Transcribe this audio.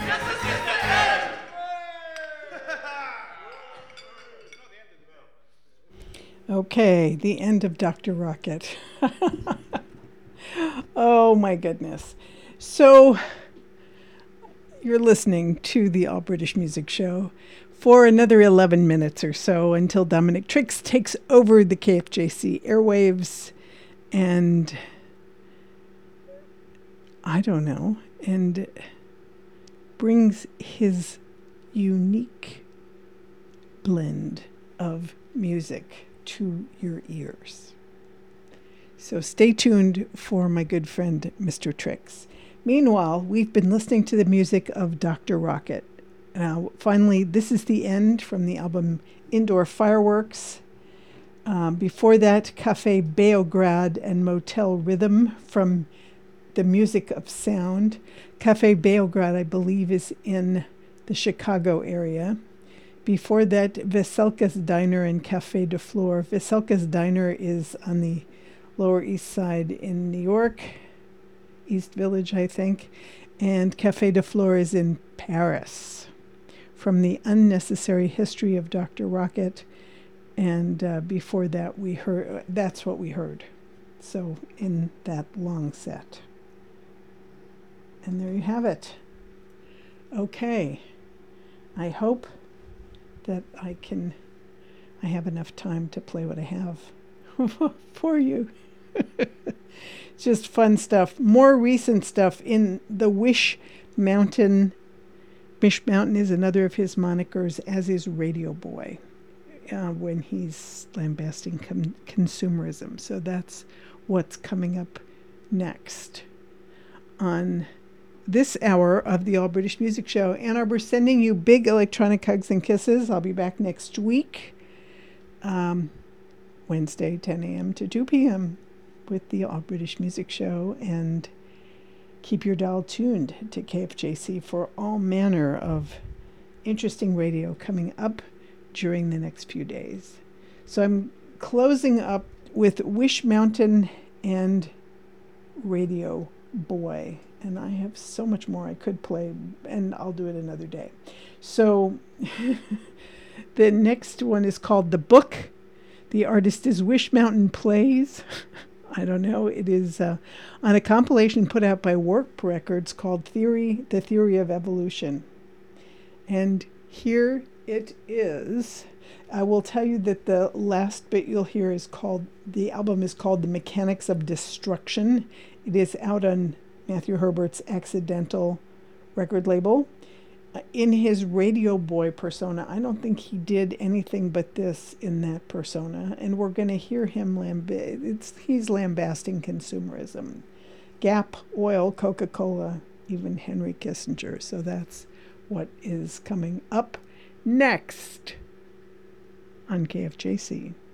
Okay, the end of Dr. Rocket. Oh my goodness. So, you're listening to the All British Music Show for another 11 minutes or so until Dominic Trix takes over the KFJC airwaves and I don't know, and brings his unique blend of music to your ears. So stay tuned for my good friend, Mr. Trix. Meanwhile, we've been listening to the music of Dr. Rocket. Now, finally, this is the end from the album Indoor Fireworks. Before that, Cafe Beograd and Motel Rhythm from the Music of Sound. Cafe Beograd, I believe, is in the Chicago area. Before that, Veselka's Diner and Cafe de Flore. Veselka's Diner is on the Lower East Side in New York, East Village, I think. And Cafe de Flore is in Paris. From the Unnecessary History of Dr. Rocket. And before that, we heard, that's what we heard. So in that long set. And there you have it. Okay. I hope that I have enough time to play what I have for you. Just fun stuff. More recent stuff in the Wish Mountain. Wish Mountain is another of his monikers, as is Radio Boy, when he's lambasting consumerism. So that's what's coming up next on this hour of the All British Music Show. Ann Arbor sending you big electronic hugs and kisses. I'll be back next week, Wednesday, 10 a.m. to 2 p.m. with the All British Music Show. And keep your dial tuned to KFJC for all manner of interesting radio coming up during the next few days. So I'm closing up with Wish Mountain and Radio Boy. And I have so much more I could play, and I'll do it another day. So the next one is called The Book. The artist is Wish Mountain Plays. I don't know. It is on a compilation put out by Warp Records called The Theory of Evolution. And here it is. I will tell you that the last bit you'll hear is called, the album is called The Mechanics of Destruction. It is out on Matthew Herbert's Accidental record label. In his Radio Boy persona, I don't think he did anything but this in that persona, and we're going to hear him he's lambasting consumerism. Gap, oil, Coca-Cola, even Henry Kissinger. So that's what is coming up next on KFJC.